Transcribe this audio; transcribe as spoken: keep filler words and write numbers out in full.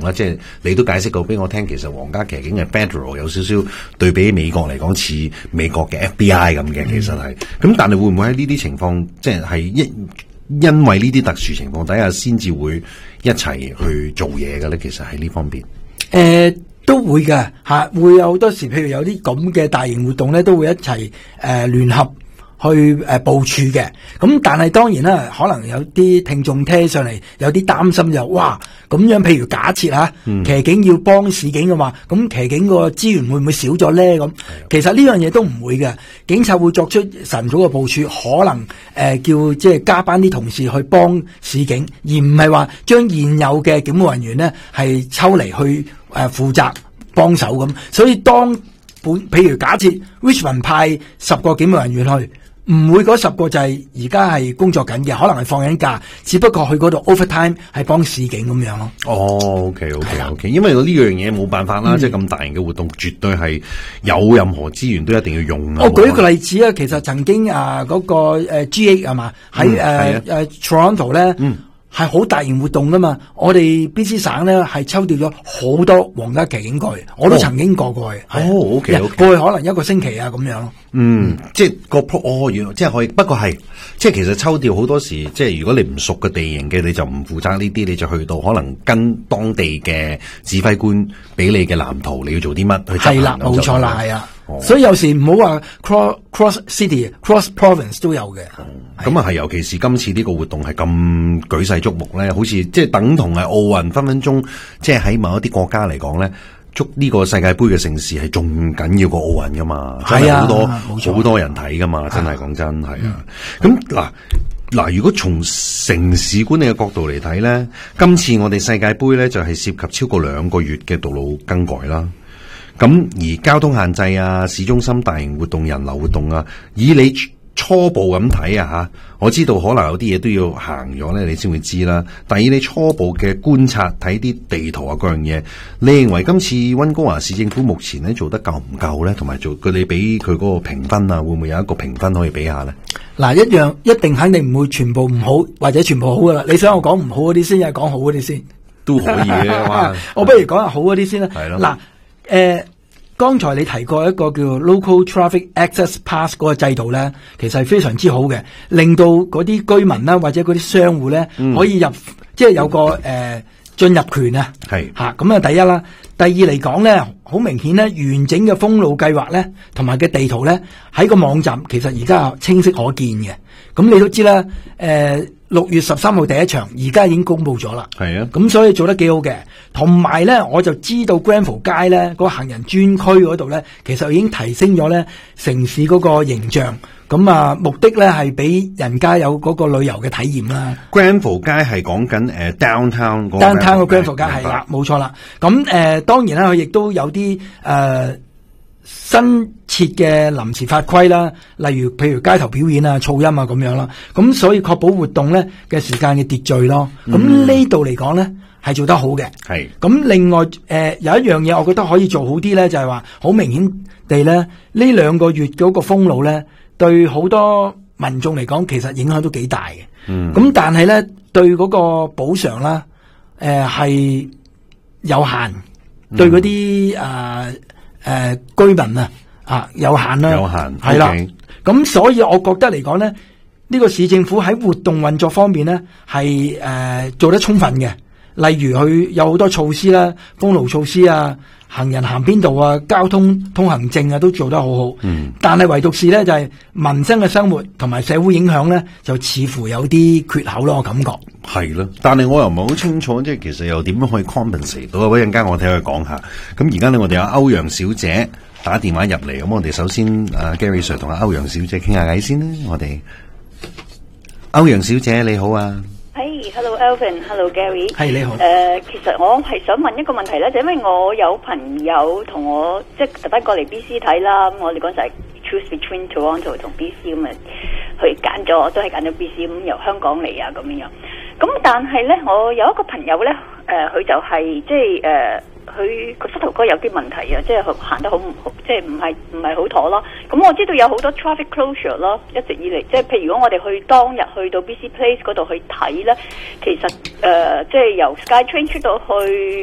啦。即係你都解釋過俾我聽，其實皇家騎警嘅 Federal 有少少對比美國嚟講似美國嘅 F B I 咁嘅，其實係。咁但係會唔會喺呢啲情況，即係係一因為呢啲特殊情況底下，先至會一齊去做嘢嘅咧？其實喺呢方面，誒、 呃、都會嘅嚇，會有好多時，譬如有啲咁嘅大型活動咧，都會一齊誒聯合去誒、呃、部署嘅。咁但係當然啦，可能有啲聽眾聽上嚟有啲擔心就，哇咁樣，譬如假設嚇、嗯、騎警要幫市警嘅話，咁騎警個資源會唔會少咗咧？咁其實呢樣嘢都唔會嘅，警察會作出晨早嘅部署，可能誒、呃、叫即係加班啲同事去幫市警，而唔係話將現有嘅警務人員咧係抽離去誒、呃、負責幫手咁。所以當本譬如假設 Richmond 派十個警務人員去。唔會嗰十個就係而家係工作緊嘅，可能係放緊假，只不過去嗰度 overtime 係幫市警咁樣咯。 哦 ，OK OK OK，因為呢樣嘢冇辦法啦，嗯、即係咁大型嘅活動，絕對係有任何資源都一定要用。 我舉一個例子啊，其實曾經啊嗰、那個誒、呃、G eight 係嘛喺誒誒 Toronto 咧。嗯係好大型活動噶嘛，我哋 B C 省咧係抽調咗好多皇家騎警過去，我都曾經過過去。 哦，哦 OK OK， 過去可能一個星期啊咁樣咯。 嗯，即係個 pro 哦，原來即係可以，不過係即係其實抽調好多時，即係如果你唔熟嘅地形嘅，你就唔負責呢啲，你就去到可能跟當地嘅指揮官俾你嘅藍圖，你要做啲乜去執行。係啦， 冇錯啦，係啊。哦、所以有時唔好話 cross cross city、cross province 都有嘅。 咁啊係，尤其是今次呢個活動係咁舉世矚目咧，好似即係等同係奧運，分分鐘即係喺某一啲國家嚟講咧，捉呢個世界盃嘅盛事係仲緊要過奧運噶嘛，係啊，好多好多人睇噶嘛，真係講真係啊。咁嗱嗱，如果從城市管理嘅角度嚟睇咧，今次我哋世界盃咧就係涉及超過兩個月嘅道路更改啦。咁而交通限制啊，市中心大型活動、人流活動啊，以你初步咁睇啊吓，我知道可能有啲嘢都要行咗咧，你先會知啦。但係以你初步嘅觀察，睇啲地圖啊，各樣嘢，你認為今次溫哥華市政府目前咧做得夠唔夠咧？同埋做佢哋俾佢嗰個評分啊，會唔會有一個評分可以俾下咧？ 嗱，一樣一定肯定唔會全部唔好，或者全部好噶啦。你想我講唔好嗰啲先，定係講好嗰啲先？ 都可以嘅。 我不如講下好嗰啲先啦。 係咯。 嗱。誒、呃，剛才你提過一個叫 Local Traffic Access Pass 嗰個制度咧，其實係非常之好嘅，令到嗰啲居民啦或者嗰啲商戶咧、嗯、可以入，即係有個誒進、呃、入權啊。係吓，咁啊第一啦，第二嚟講咧，好明顯咧，完整嘅封路計劃咧，同埋嘅地圖咧，喺個網站其實而家清晰可見嘅。咁你都知啦，誒、呃。六月十三號第一場，而家已經公布咗啦。係啊，咁所以做得幾好嘅。同埋咧，我就知道 Granville 街咧嗰、那個行人專區嗰度咧，其實已經提升咗咧城市嗰個形象。咁啊，目的咧係俾人家有嗰個旅遊嘅體驗啦。 Granville 街係講緊誒 downtown 嗰 downtown 個 Granville 街係啦，冇錯啦。咁誒、呃，當然啦，佢亦都有啲誒。呃新設嘅臨時法規啦，例如譬如街頭表演啊、噪音啊咁樣啦，咁所以確保活動咧嘅時間嘅秩序咯。咁、嗯、呢度嚟講咧係做得好嘅。係。咁另外誒、呃、有一樣嘢，我覺得可以做好啲咧，就係話好明顯地咧，呢兩個月嗰個封路咧，對好多民眾嚟講其實影響都幾大嘅。嗯。咁但係咧對嗰個補償啦，誒、呃、係有限，嗯、對嗰啲誒。呃誒、呃，居民啊，啊有限啦，有限係啦。咁、okay. 所以我覺得嚟講咧，呢、這個市政府喺活動運作方面咧係誒做得充分嘅。例如佢有好多措施啦，封路措施啊，行人行邊度啊，交通通行證啊，都做得好好。嗯。但係唯獨是咧，就係、是、民生嘅生活同埋社會影響咧，就似乎有啲缺口咯，我感覺。 係咯，但係我又唔係好清楚，即係其實又點樣可以 compensate 到啊？一陣間我睇佢講下。咁而家咧，我哋有歐陽小姐打電話入嚟，咁我哋首先啊 Gary Sir 同阿歐陽小姐傾下偈先啦。我哋歐陽小姐你好啊。 Hey, hello Alvin, hello Gary。係你好。誒、呃，其實我係想問一個問題咧，就因為我有朋友同我即係特登過嚟 B C 睇啦，咁我哋嗰陣係 choose between Toronto 同 B C 咁啊，去揀咗，都係揀咗 B C 咁由香港嚟啊咁樣。咁但係咧，我有一個朋友咧，誒、呃，佢就係、是、即係誒。呃佢個膝頭哥有啲問題啊，即係行得好唔好，即係唔係唔係好妥咯。咁我知道有好多 traffic closure 咯，一直以嚟，即係譬如如果我哋去當日去到 B C Place 嗰度去睇咧，其實誒、呃、即係由 SkyTrain 出到去。